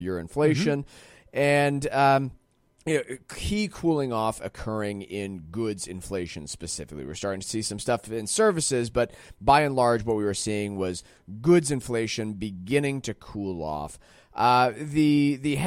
year inflation. And key cooling off occurring in goods inflation specifically. We're starting to see some stuff in services, but by and large, what we were seeing was goods inflation beginning to cool off. The